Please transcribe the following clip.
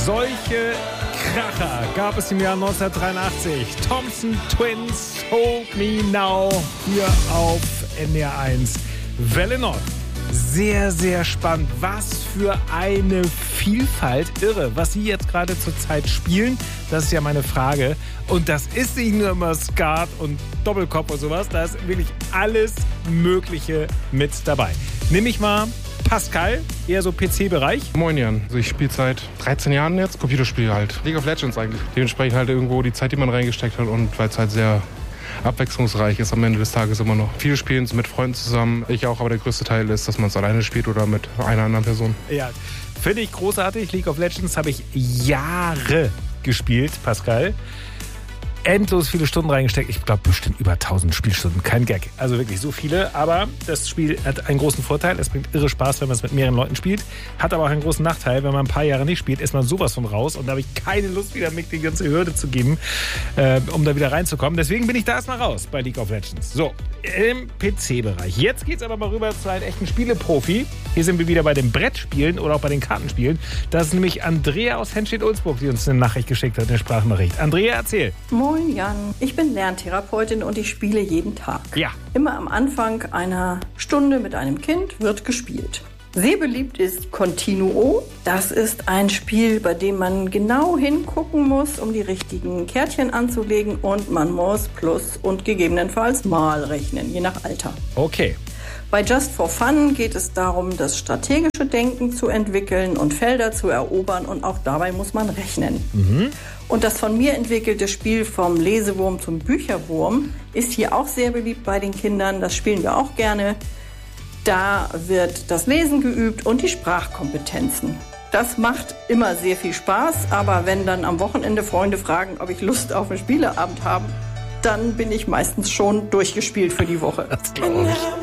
Solche Kracher gab es im Jahr 1983. Thompson Twins, Hold Me Now, hier auf NDR 1 Welle Nord. Sehr, sehr spannend. Was für eine Vielfalt. Irre, was Sie jetzt gerade zur Zeit spielen, das ist ja meine Frage. Und das ist nicht nur immer Skat und Doppelkopf und sowas, da ist wirklich alles Mögliche mit dabei. Nimm ich mal Pascal, eher so PC-Bereich. Moin Jan, also ich spiele seit 13 Jahren jetzt Computerspiele halt. League of Legends eigentlich. Dementsprechend halt irgendwo die Zeit, die man reingesteckt hat und weil es halt sehr abwechslungsreich ist am Ende des Tages immer noch. Viele spielen es mit Freunden zusammen, ich auch, aber der größte Teil ist, dass man es alleine spielt oder mit einer anderen Person. Ja, finde ich großartig. League of Legends habe ich Jahre gespielt, Pascal. Endlos viele Stunden reingesteckt. Ich glaube bestimmt über 1000 Spielstunden. Kein Gag. Also wirklich so viele. Aber das Spiel hat einen großen Vorteil. Es bringt irre Spaß, wenn man es mit mehreren Leuten spielt. Hat aber auch einen großen Nachteil. Wenn man ein paar Jahre nicht spielt, ist man sowas von raus. Und da habe ich keine Lust, wieder mir die ganze Hürde zu geben, um da wieder reinzukommen. Deswegen bin ich da erstmal raus bei League of Legends. So, im PC-Bereich. Jetzt geht es aber mal rüber zu einem echten Spieleprofi. Hier sind wir wieder bei den Brettspielen oder auch bei den Kartenspielen. Das ist nämlich Andrea aus Henstedt-Ulzburg, die uns eine Nachricht geschickt hat, eine Sprachnachricht. Andrea, erzähl. Moin Jan, ich bin Lerntherapeutin und ich spiele jeden Tag. Ja. Immer am Anfang einer Stunde mit einem Kind wird gespielt. Sehr beliebt ist Continuo. Das ist ein Spiel, bei dem man genau hingucken muss, um die richtigen Kärtchen anzulegen und man muss Plus und gegebenenfalls Mal rechnen, je nach Alter. Okay. Bei Just for Fun geht es darum, das strategische Denken zu entwickeln und Felder zu erobern und auch dabei muss man rechnen. Und das von mir entwickelte Spiel vom Lesewurm zum Bücherwurm ist hier auch sehr beliebt bei den Kindern. Das spielen wir auch gerne. Da wird das Lesen geübt und die Sprachkompetenzen. Das macht immer sehr viel Spaß, aber wenn dann am Wochenende Freunde fragen, ob ich Lust auf einen Spieleabend habe, dann bin ich meistens schon durchgespielt für die Woche. Das glaube ich.